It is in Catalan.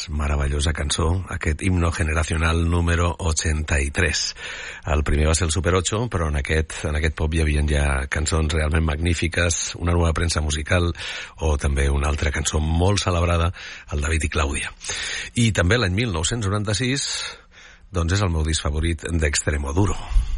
meravellosa cançó, aquest himno generacional número 83. El primer va ser el Super 8, però en aquest pop hi havia ja cançons realment magnífiques, Una nova premsa musical o també una altra cançó molt celebrada, el David i Clàudia. I també l'any 1996, doncs és el meu disc favorit d'Extremoduro.